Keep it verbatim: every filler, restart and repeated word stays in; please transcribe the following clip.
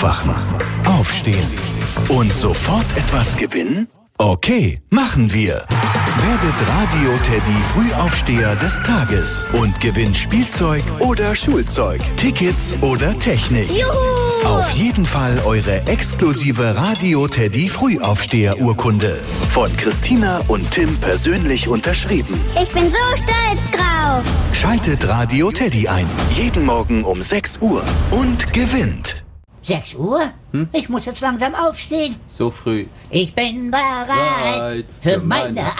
Aufwachen, aufstehen und sofort etwas gewinnen? Okay, machen wir. Werdet Radio Teddy Frühaufsteher des Tages und gewinnt Spielzeug oder Schulzeug, Tickets oder Technik. Juhu! Auf jeden Fall eure exklusive Radio Teddy Frühaufsteher-Urkunde. Von Christina und Tim persönlich unterschrieben. Ich bin so stolz drauf. Schaltet Radio Teddy ein. Jeden Morgen um sechs Uhr und gewinnt. sechs Uhr? Hm? Ich muss jetzt langsam aufstehen. So früh. Ich bin bereit Bereit für meine